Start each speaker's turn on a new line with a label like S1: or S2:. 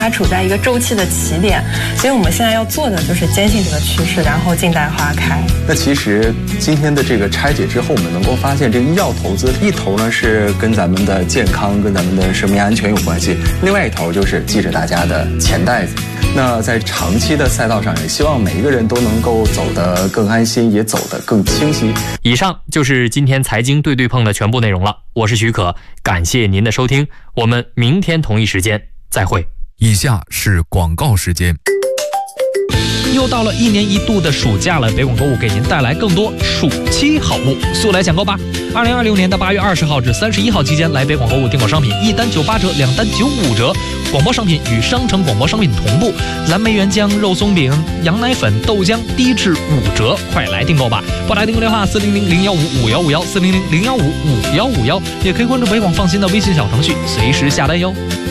S1: 它处在一个周期的起点，所以我们现在要做的就是坚信这个趋势，然后静待花开。
S2: 那其实今天的这个拆解之后，我们能够发现，这个医药投资一头呢是跟咱们的健康、跟咱们的生命安全有关系，另外一头就是记着大家的钱袋子。那在长期的赛道上，也希望每一个人都能够走得更安心，也走得更清晰。
S3: 以上就是今天财经对对碰的全部内容了，我是许可，感谢您的收听，我们明天同一时间再会。
S4: 以下是广告时间。
S5: 又到了1年1度的暑假了，北广购物给您带来更多暑期好物，速来抢购吧！2026年的8月20号至31号期间，来北广购物订购商品，1单98折，2单95折。广播商品与商城广播商品同步，蓝莓原浆、肉松饼、羊奶粉、豆浆低至5折，快来订购吧！拨打订购电话400-015-5151，400-015-5151，也可以关注北广放心的微信小程序，随时下单哟。